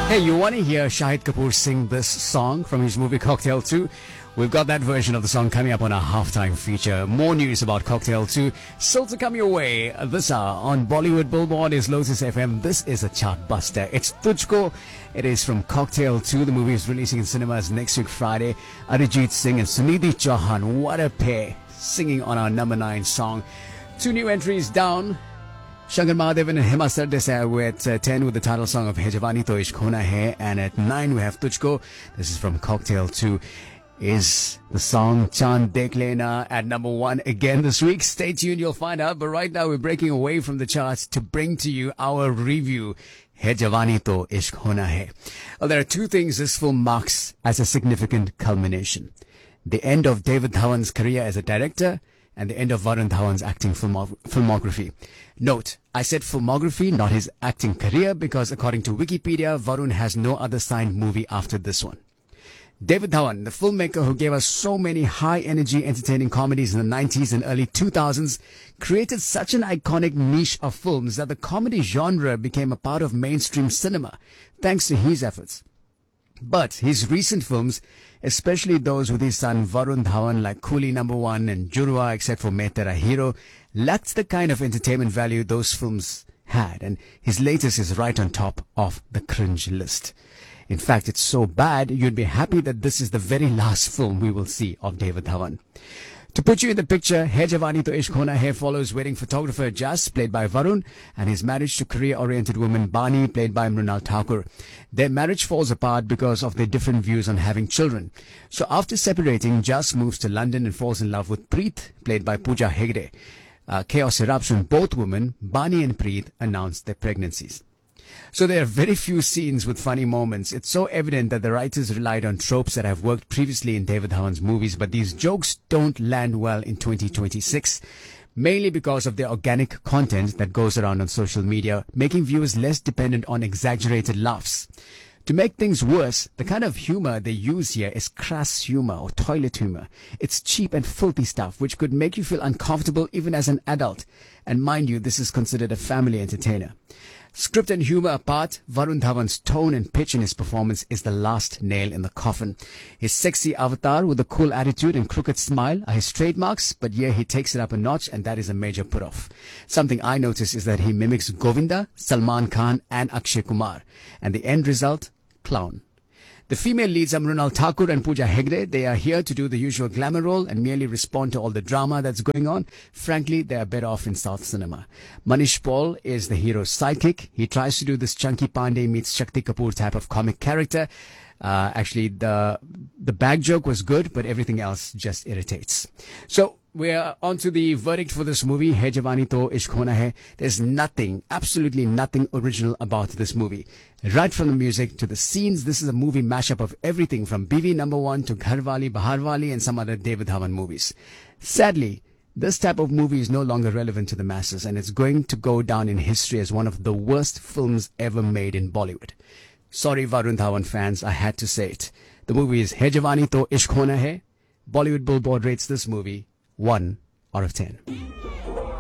Hey, you want to hear Shahid Kapoor sing this song from his movie Cocktail 2? We've got that version of the song coming up on our halftime feature. More news about Cocktail 2 still to come your way this hour on Bollywood Billboard is Lotus FM. This is a chart buster. It's Tujhko. It is from Cocktail 2. The movie is releasing in cinemas next week Friday. Arijit Singh and Sunidhi Chauhan, what a pair, singing on our number 9 song. 2 new entries down. Shankar Mahadevan and Hema Sardesai were at 10 with the title song of Hai Jawani To Ishq Hona Hai, and at 9 we have Tujhko. This is from Cocktail 2. Is the song Chand Dekh Lena at number 1 again this week? Stay tuned, you'll find out. But right now we're breaking away from the charts to bring to you our review, Hai Jawani To Ishq Hona Hai. Well, there are 2 things this film marks as a significant culmination. The end of David Dhawan's career as a director and the end of Varun Dhawan's acting filmography. Note, I said filmography, not his acting career, because according to Wikipedia, Varun has no other signed movie after this one. David Dhawan, the filmmaker who gave us so many high-energy entertaining comedies in the 90s and early 2000s, created such an iconic niche of films that the comedy genre became a part of mainstream cinema, thanks to his efforts. But his recent films, especially those with his son Varun Dhawan like Coolie No. 1 and Jurwa, except for Main Tera Hero, lacked the kind of entertainment value those films had, and his latest is right on top of the cringe list. In fact, it's so bad, you'd be happy that this is the very last film we will see of David Dhawan. To put you in the picture, Hai Jawani To Ishq Hona Hai follows wedding photographer Jas, played by Varun, and his marriage to career-oriented woman Bani, played by Mrunal Thakur. Their marriage falls apart because of their different views on having children. So after separating, Jas moves to London and falls in love with Preet, played by Pooja Hegde. Chaos erupts when both women, Bani and Preet, announce their pregnancies. So there are very few scenes with funny moments. It's so evident that the writers relied on tropes that have worked previously in David Dhawan's movies, but these jokes don't land well in 2026, mainly because of the organic content that goes around on social media, making viewers less dependent on exaggerated laughs. To make things worse, the kind of humor they use here is crass humor or toilet humor. It's cheap and filthy stuff, which could make you feel uncomfortable even as an adult. And mind you, this is considered a family entertainer. Script and humor apart, Varun Dhawan's tone and pitch in his performance is the last nail in the coffin. His sexy avatar with a cool attitude and crooked smile are his trademarks, but yeah, he takes it up a notch, and that is a major put-off. Something I notice is that he mimics Govinda, Salman Khan and Akshay Kumar, and the end result, clown. The female leads are Mrunal Thakur and Pooja Hegde. They are here to do the usual glamour role and merely respond to all the drama that's going on. Frankly, they are better off in South cinema. Manish Paul is the hero's sidekick. He tries to do this Chunky Pandey meets Shakti Kapoor type of comic character. Actually, the bag joke was good, but everything else just irritates. So we're on to the verdict for this movie, Hai Jawani To Ishq Hona Hai. There's nothing, absolutely nothing original about this movie. Right from the music to the scenes, this is a movie mashup of everything from BV No. 1 to Gharwali, Baharwali and some other David Dhawan movies. Sadly, this type of movie is no longer relevant to the masses, and it's going to go down in history as one of the worst films ever made in Bollywood. Sorry, Varun Dhawan fans, I had to say it. The movie is Hai Jawani To Ishq Hona Hai. Bollywood Billboard rates this movie 1 out of 10.